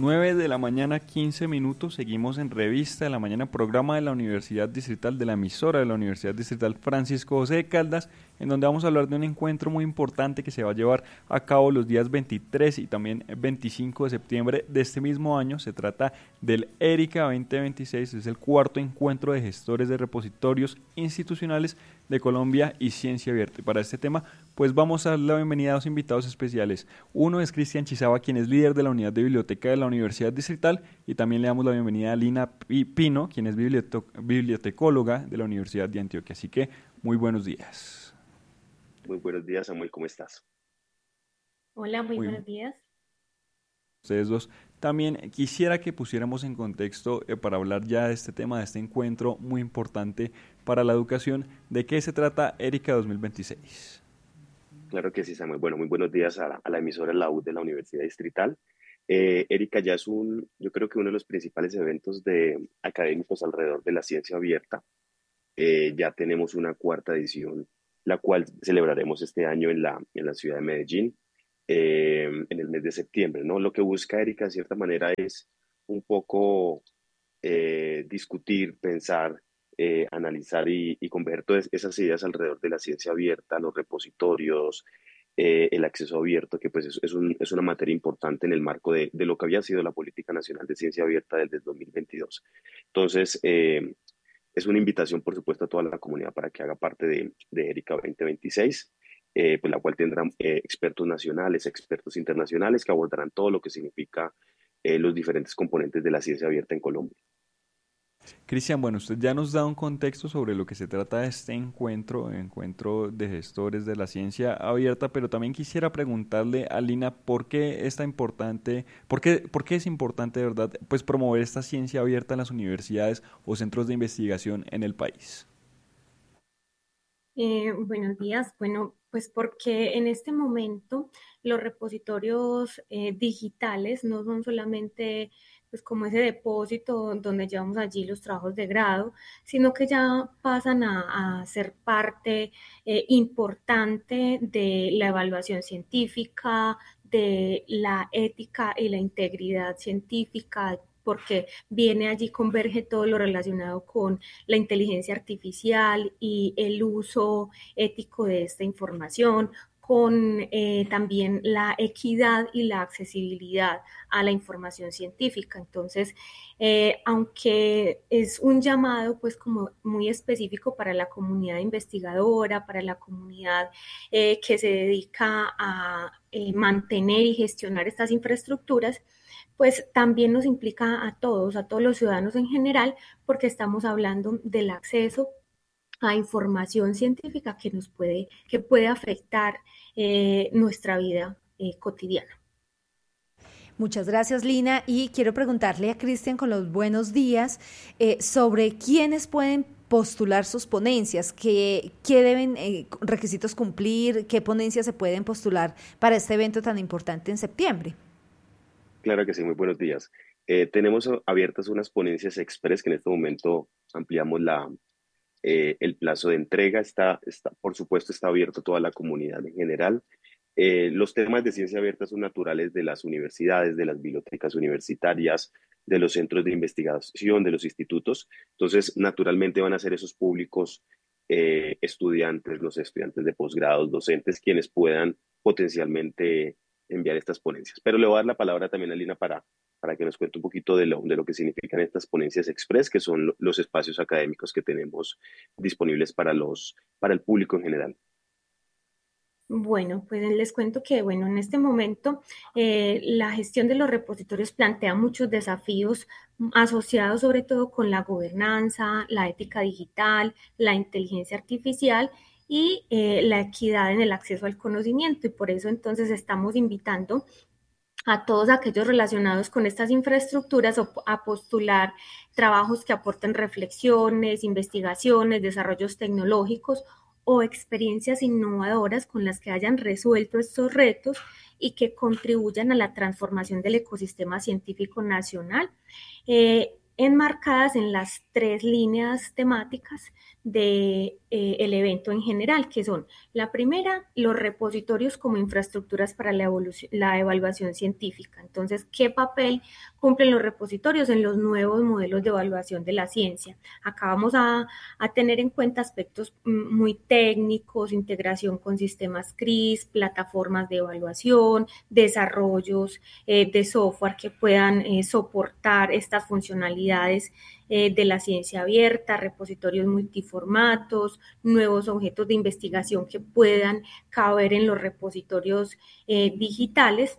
9 de la mañana, 15 minutos. Seguimos en Revista de la Mañana, programa de la Universidad Distrital, de la emisora de la Universidad Distrital Francisco José de Caldas, en donde vamos a hablar de un encuentro muy importante que se va a llevar a cabo los días 23 y también 25 de septiembre de este mismo año. Se trata del ERICA 2026, es el cuarto encuentro de gestores de repositorios institucionales de Colombia y Ciencia Abierta. Y para este tema, pues vamos a dar la bienvenida a dos invitados especiales. Uno es Cristian Chizaba, quien es líder de la unidad de biblioteca de la Universidad Distrital, y también le damos la bienvenida a Lina Pino, quien es bibliotecóloga de la Universidad de Antioquia. Así que, muy buenos días. Muy buenos días, Samuel, ¿cómo estás? Hola, muy Muy buenos días. ustedes dos. También quisiera que pusiéramos en contexto para hablar ya de este tema, de este encuentro muy importante para la educación. ¿De qué se trata ERICA 2026? Claro que sí, Samuel. Bueno, muy buenos días a la emisora La U de la Universidad Distrital. Erika, ya es yo creo que uno de los principales eventos académicos alrededor de la ciencia abierta. Ya tenemos una cuarta edición, la cual celebraremos este año en la ciudad de Medellín, en el mes de septiembre, ¿no? Lo que busca Erika, de cierta manera, es un poco discutir, pensar, analizar y converger todas esas ideas alrededor de la ciencia abierta, los repositorios, el acceso abierto, que pues es una materia importante en el marco de lo que había sido la Política Nacional de Ciencia Abierta desde el 2022. Entonces, es una invitación, por supuesto, a toda la comunidad para que haga parte de ERICA 2026, pues la cual tendrán expertos nacionales, expertos internacionales que abordarán todo lo que significa los diferentes componentes de la ciencia abierta en Colombia. Cristian, bueno, usted ya nos da un contexto sobre lo que se trata de este encuentro de gestores de la ciencia abierta, pero también quisiera preguntarle a Lina por qué es tan importante, por qué es importante de verdad, pues promover esta ciencia abierta en las universidades o centros de investigación en el país. Buenos días. Bueno, pues porque en este momento los repositorios digitales no son solamente pues como ese depósito donde llevamos allí los trabajos de grado, sino que ya pasan a ser parte importante de la evaluación científica, de la ética y la integridad científica, porque viene allí, converge todo lo relacionado con la inteligencia artificial y el uso ético de esta información, con también la equidad y la accesibilidad a la información científica. Entonces, aunque es un llamado pues como muy específico para la comunidad investigadora, para la comunidad que se dedica a mantener y gestionar estas infraestructuras, pues también nos implica a todos los ciudadanos en general, porque estamos hablando del acceso a información científica que puede afectar nuestra vida cotidiana. Muchas gracias, Lina. Y quiero preguntarle a Cristian con los buenos días sobre quiénes pueden postular sus ponencias, qué deben requisitos cumplir, qué ponencias se pueden postular para este evento tan importante en septiembre. Claro que sí, muy buenos días. Tenemos abiertas unas ponencias express que en este momento ampliamos el plazo de entrega. Por supuesto, está abierto a toda la comunidad en general. Los temas de ciencia abierta son naturales de las universidades, de las bibliotecas universitarias, de los centros de investigación, de los institutos. Entonces, naturalmente van a ser esos públicos estudiantes, los estudiantes de posgrados, docentes, quienes puedan potencialmente enviar estas ponencias. Pero le voy a dar la palabra también a Lina para que nos cuente un poquito de lo que significan estas ponencias express, que son los espacios académicos que tenemos disponibles para el público en general. Bueno, pues les cuento que, bueno, en este momento la gestión de los repositorios plantea muchos desafíos asociados sobre todo con la gobernanza, la ética digital, la inteligencia artificial y la equidad en el acceso al conocimiento. Y por eso entonces estamos invitando a todos aquellos relacionados con estas infraestructuras a postular trabajos que aporten reflexiones, investigaciones, desarrollos tecnológicos o experiencias innovadoras con las que hayan resuelto estos retos y que contribuyan a la transformación del ecosistema científico nacional. enmarcadas en las tres líneas temáticas de el evento en general, que son la primera, los repositorios como infraestructuras para la evaluación científica. Entonces, ¿qué papel cumplen los repositorios en los nuevos modelos de evaluación de la ciencia? Acá vamos a tener en cuenta aspectos muy técnicos, integración con sistemas CRIS, plataformas de evaluación, desarrollos de software que puedan soportar estas funcionalidades de la ciencia abierta, repositorios multiformatos, nuevos objetos de investigación que puedan caber en los repositorios digitales.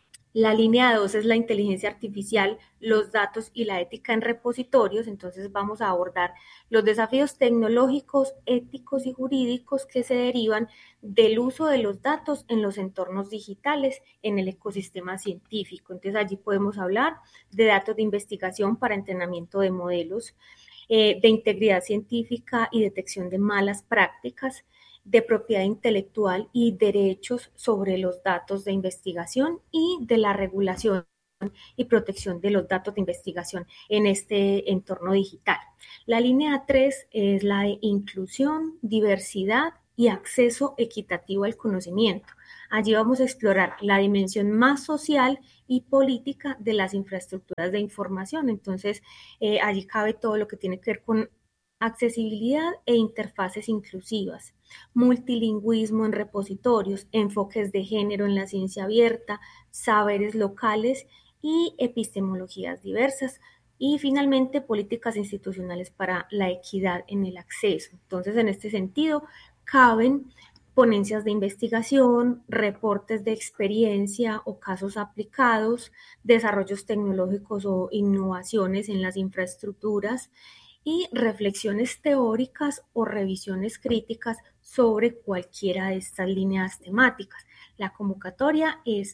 La línea 2 es la inteligencia artificial, los datos y la ética en repositorios. Entonces vamos a abordar los desafíos tecnológicos, éticos y jurídicos que se derivan del uso de los datos en los entornos digitales en el ecosistema científico. Entonces allí podemos hablar de datos de investigación para entrenamiento de modelos, de integridad científica y detección de malas prácticas, de propiedad intelectual y derechos sobre los datos de investigación y de la regulación y protección de los datos de investigación en este entorno digital. La línea 3 es la de inclusión, diversidad y acceso equitativo al conocimiento. Allí vamos a explorar la dimensión más social y política de las infraestructuras de información. Entonces, allí cabe todo lo que tiene que ver con accesibilidad e interfaces inclusivas, multilingüismo en repositorios, enfoques de género en la ciencia abierta, saberes locales y epistemologías diversas. Y finalmente, políticas institucionales para la equidad en el acceso. Entonces, en este sentido, caben ponencias de investigación, reportes de experiencia o casos aplicados, desarrollos tecnológicos o innovaciones en las infraestructuras y reflexiones teóricas o revisiones críticas sobre cualquiera de estas líneas temáticas. La convocatoria es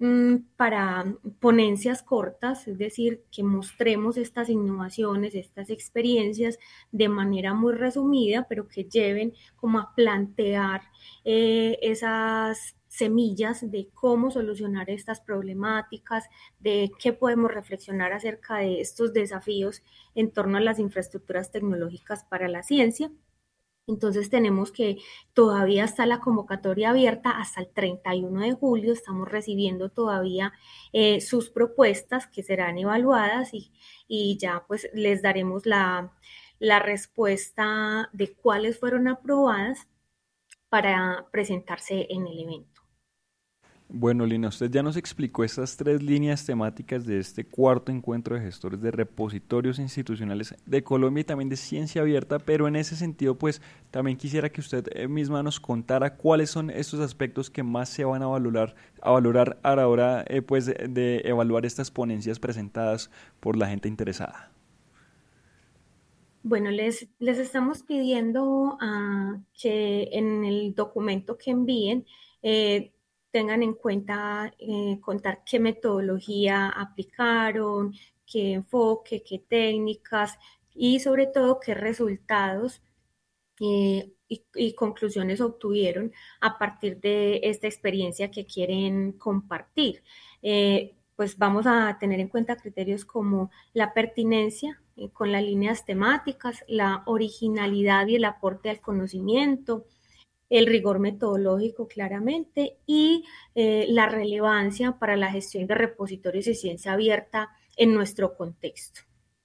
para ponencias cortas, es decir, que mostremos estas innovaciones, estas experiencias de manera muy resumida, pero que lleven como a plantear esas semillas de cómo solucionar estas problemáticas, de qué podemos reflexionar acerca de estos desafíos en torno a las infraestructuras tecnológicas para la ciencia. Entonces tenemos que todavía está la convocatoria abierta hasta el 31 de julio, estamos recibiendo todavía sus propuestas que serán evaluadas y ya pues les daremos la respuesta de cuáles fueron aprobadas para presentarse en el evento. Bueno, Lina, usted ya nos explicó estas tres líneas temáticas de este cuarto encuentro de gestores de repositorios institucionales de Colombia y también de ciencia abierta, pero en ese sentido, pues también quisiera que usted misma nos contara cuáles son estos aspectos que más se van a valorar a la hora pues, de evaluar estas ponencias presentadas por la gente interesada. Bueno, les estamos pidiendo que en el documento que envíen tengan en cuenta contar qué metodología aplicaron, qué enfoque, qué técnicas y sobre todo qué resultados y conclusiones obtuvieron a partir de esta experiencia que quieren compartir. Pues vamos a tener en cuenta criterios como la pertinencia con las líneas temáticas, la originalidad y el aporte al conocimiento, el rigor metodológico claramente y la relevancia para la gestión de repositorios de ciencia abierta en nuestro contexto.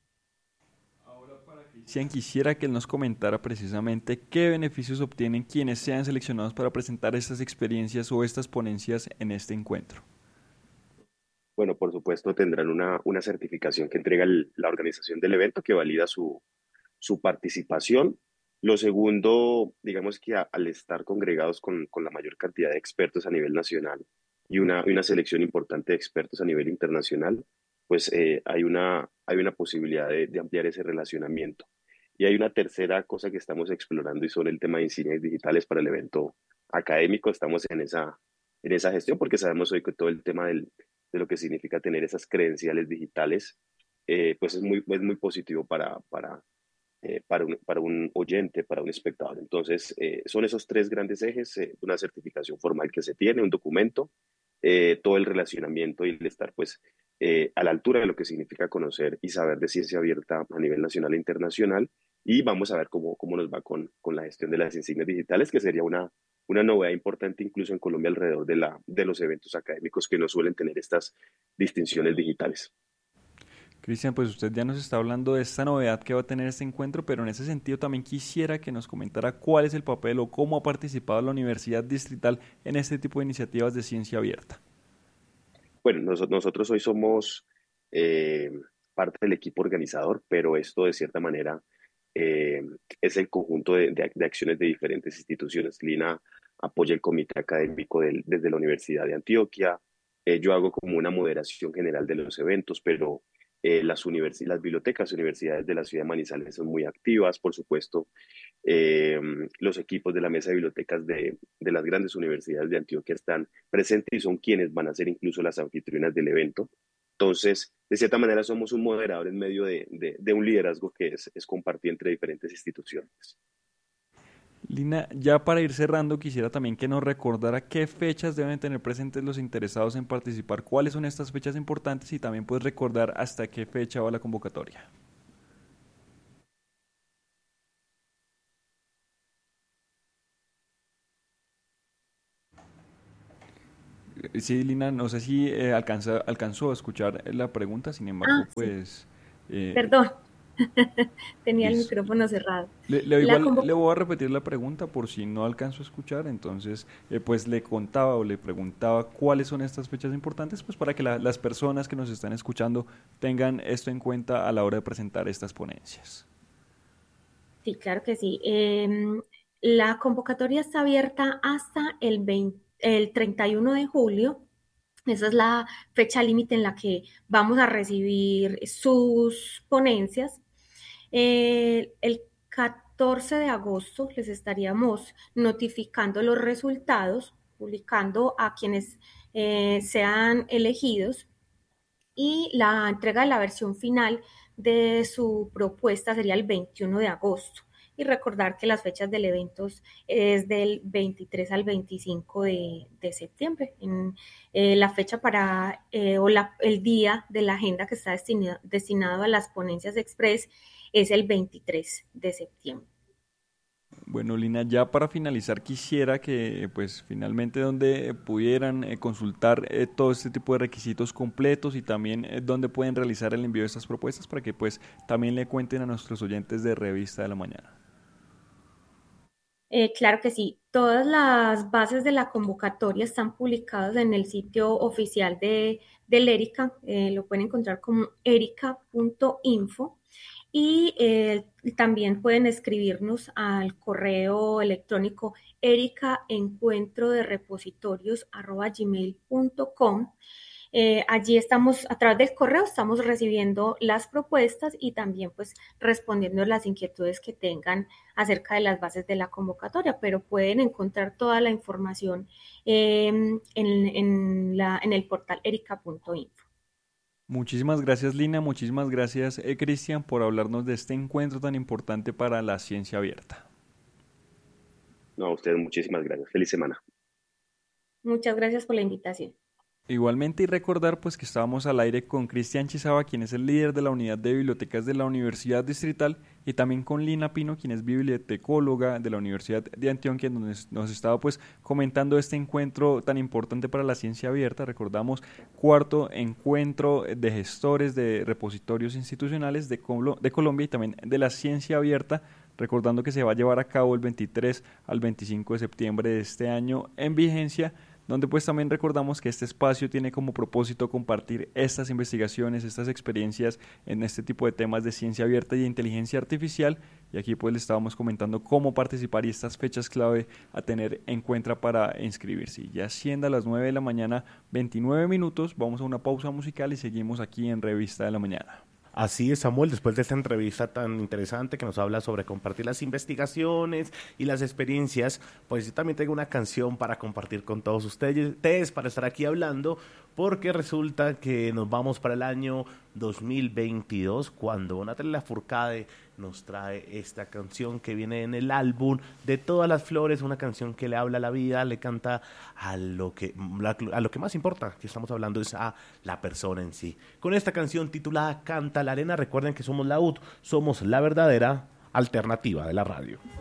Quisiera que él nos comentara precisamente qué beneficios obtienen quienes sean seleccionados para presentar estas experiencias o estas ponencias en este encuentro. Bueno, por supuesto tendrán una certificación que entrega la organización del evento que valida su participación. Lo segundo, digamos que al estar congregados con la mayor cantidad de expertos a nivel nacional y una selección importante de expertos a nivel internacional, pues hay una posibilidad de ampliar ese relacionamiento. Y hay una tercera cosa que estamos explorando y son el tema de insignias digitales para el evento académico. Estamos en esa gestión porque sabemos hoy que todo el tema de lo que significa tener esas credenciales digitales, pues es muy positivo para un oyente, para un espectador. Entonces, son esos tres grandes ejes, una certificación formal que se tiene, un documento, todo el relacionamiento y el estar pues a la altura de lo que significa conocer y saber de ciencia abierta a nivel nacional e internacional. Y vamos a ver cómo nos va con la gestión de las insignias digitales, que sería una novedad importante incluso en Colombia alrededor de los eventos académicos que no suelen tener estas distinciones digitales. Cristian, pues usted ya nos está hablando de esta novedad que va a tener este encuentro, pero en ese sentido también quisiera que nos comentara cuál es el papel o cómo ha participado la Universidad Distrital en este tipo de iniciativas de ciencia abierta. Bueno, nosotros hoy somos parte del equipo organizador, pero esto de cierta manera eh, es el conjunto de acciones de diferentes instituciones. Lina apoya el comité académico desde la Universidad de Antioquia. Yo hago como una moderación general de los eventos, pero las bibliotecas, universidades de la ciudad de Manizales son muy activas, por supuesto. eh, los equipos de la mesa de bibliotecas de las grandes universidades de Antioquia están presentes y son quienes van a ser incluso las anfitrionas del evento. Entonces, de cierta manera, somos un moderador en medio de un liderazgo que es compartido entre diferentes instituciones. Lina, ya para ir cerrando, quisiera también que nos recordara qué fechas deben tener presentes los interesados en participar, cuáles son estas fechas importantes y también puedes recordar hasta qué fecha va la convocatoria. Sí, Lina, no sé si alcanzó a escuchar la pregunta, sin embargo, Sí, pues eh, perdón, tenía el listo. micrófono cerrado. La Igual le convocatoria. voy a repetir la pregunta por si no alcanzo a escuchar, entonces pues le contaba o le preguntaba cuáles son estas fechas importantes, pues para que las personas que nos están escuchando tengan esto en cuenta a la hora de presentar estas ponencias. Sí, claro que sí. La convocatoria está abierta hasta el 31 de julio. Esa es la fecha límite en la que vamos a recibir sus ponencias. El 14 de agosto les estaríamos notificando los resultados, publicando a quienes sean elegidos y la entrega de la versión final de su propuesta sería el 21 de agosto. Y recordar que las fechas del evento es del 23 al 25 de septiembre. La fecha el día de la agenda que está destinado a las ponencias express es el 23 de septiembre. Bueno, Lina, ya para finalizar quisiera que pues finalmente donde pudieran consultar todo este tipo de requisitos completos y también donde pueden realizar el envío de estas propuestas para que pues también le cuenten a nuestros oyentes de Revista de la Mañana. Claro que sí. Todas las bases de la convocatoria están publicadas en el sitio oficial del ERICA. Lo pueden encontrar como erica.info. Y también pueden escribirnos al correo electrónico ericaencuentroderepositorios@gmail.com. Allí estamos, a través del correo, estamos recibiendo las propuestas y también pues respondiendo las inquietudes que tengan acerca de las bases de la convocatoria, pero pueden encontrar toda la información en el portal erica.info. Muchísimas gracias, Lina, muchísimas gracias, Cristian, por hablarnos de este encuentro tan importante para la ciencia abierta. No, a ustedes muchísimas gracias. Feliz semana. Muchas gracias por la invitación. Igualmente y recordar pues que estábamos al aire con Cristian Chizaba, quien es el líder de la unidad de bibliotecas de la Universidad Distrital, y también con Lina Pino, quien es bibliotecóloga de la Universidad de Antioquia, donde nos estaba pues comentando este encuentro tan importante para la ciencia abierta. Recordamos, cuarto encuentro de gestores de repositorios institucionales de Colombia y también de la ciencia abierta, recordando que se va a llevar a cabo el 23 al 25 de septiembre de este año en vigencia, donde pues también recordamos que este espacio tiene como propósito compartir estas investigaciones, estas experiencias en este tipo de temas de ciencia abierta y de inteligencia artificial, y aquí pues les estábamos comentando cómo participar y estas fechas clave a tener en cuenta para inscribirse. Ya siendo a las 9 de la mañana, 29 minutos, vamos a una pausa musical y seguimos aquí en Revista de la Mañana. Así es, Samuel, después de esta entrevista tan interesante que nos habla sobre compartir las investigaciones y las experiencias, pues yo también tengo una canción para compartir con todos ustedes, para estar aquí hablando, porque resulta que nos vamos para el año 2022, cuando Natalia Lafourcade nos trae esta canción que viene en el álbum De Todas las Flores, una canción que le habla a la vida, le canta a lo que más importa, que estamos hablando es a la persona en sí. Con esta canción titulada Canta la Arena, recuerden que somos la UD, somos la verdadera alternativa de la radio.